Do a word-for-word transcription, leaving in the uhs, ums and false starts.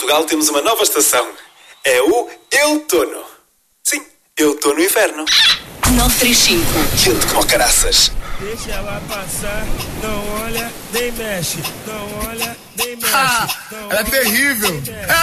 Portugal temos uma nova estação. É o Eutono. Sim, eu tô no inverno. nove três cinco. Quente como caraças. Deixa ela passar, não olha, nem mexe. Não olha, nem mexe. Ah, ela é terrível. É